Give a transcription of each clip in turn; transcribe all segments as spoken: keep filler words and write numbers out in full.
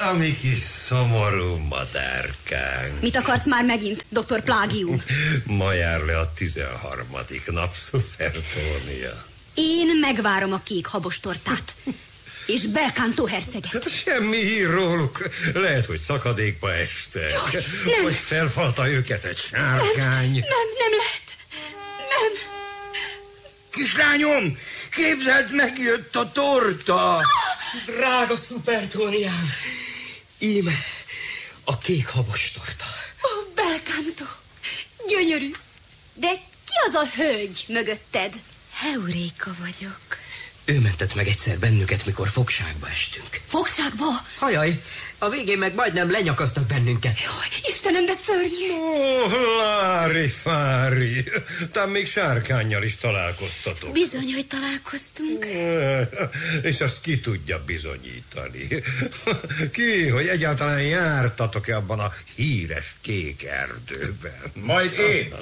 A mi kis szomorú madárkánk. Mit akarsz már megint, doktor Plágium? Ma jár le a tizenharmadik nap, Szupertónia. Én megvárom a kék habostortát. És Belcanto herceget. Semmi hír róluk. Lehet, hogy szakadékba estek. Jaj, nem. Vagy felfalta őket egy sárkány. Nem, nem, nem lehet. Nem. Kislányom, képzeld, megjött a torta. Drága Szupertóniám, íme a kék habostorta. Ó, oh, Belcanto, gyönyörű. De ki az a hölgy mögötted? Heuréka vagyok. Ő mentett meg egyszer bennünket, mikor fogságba estünk. Fogságba? Hajaj, a végén meg majdnem lenyakasztak bennünket. Jaj, Istenem, de szörnyű. Ó, Lári Fári, tám még sárkánnyal is találkoztatok. Bizony, hogy találkoztunk. És azt ki tudja bizonyítani? Ki, hogy egyáltalán jártatok-e abban a híres kék erdőben? Majd én.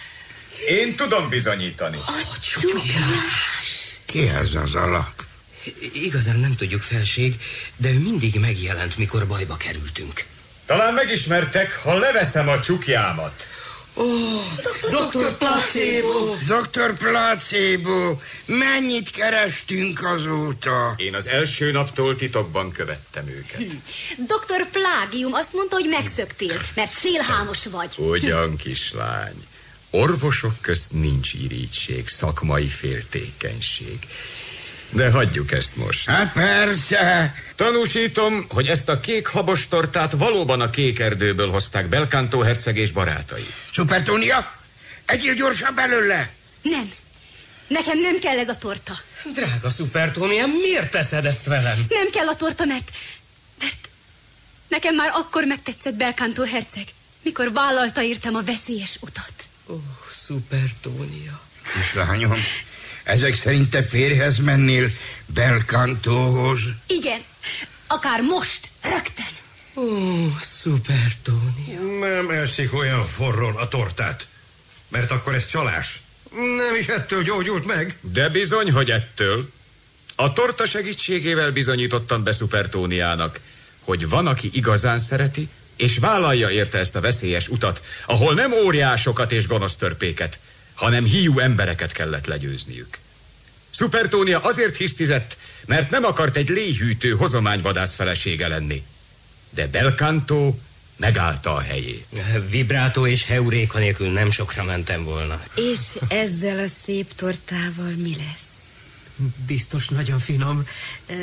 Én tudom bizonyítani. A csuklás. Ki ez az alak? Igazán nem tudjuk, felség, de ő mindig megjelent, mikor bajba kerültünk. Talán megismertek, ha leveszem a csukjámat. Ó, oh, doktor Placebo! doktor Placebo, mennyit kerestünk azóta? Én az első naptól titokban követtem őket. doktor Plágium azt mondta, hogy megszöktél, mert szélhámos vagy. Ugyan, kislány. Orvosok közt nincs irigység, szakmai féltékenység. De hagyjuk ezt most. Hát persze. Tanúsítom, hogy ezt a kék habostortát valóban a kék erdőből hozták Belcanto herceg és barátai. Szupertónia, egyél gyorsan belőle. Nem, nekem nem kell ez a torta. Drága Szupertóniám, miért teszed ezt velem? Nem kell a torta, mert... mert nekem már akkor megtetszett Belcanto herceg, mikor vállalta értem a veszélyes utat. Ó, oh, Szupertónia. Kislányom, ezek szerint te férjhez mennél Belcantóhoz? Igen, akár most, rögtön. Ó, oh, Szupertónia. Nem eszik olyan forrón a tortát, mert akkor ez csalás. Nem is ettől gyógyult meg. De bizony, hogy ettől. A torta segítségével bizonyítottam be Szupertóniának, hogy van, aki igazán szereti, és vállalja érte ezt a veszélyes utat, ahol nem óriásokat és gonosz törpéket, hanem hiú embereket kellett legyőzniük. Szupertónia azért hisztizett, mert nem akart egy léhűtő hozományvadász felesége lenni. De Belcanto megállta a helyét. Vibrátó és heuréka nélkül nem sokra mentem volna. És ezzel a szép tortával mi lesz? Biztos nagyon finom. Uh,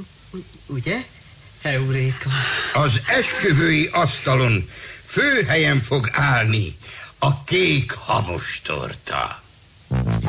ugye? Heuréka. Az esküvői asztalon főhelyen fog állni a kék habostorta.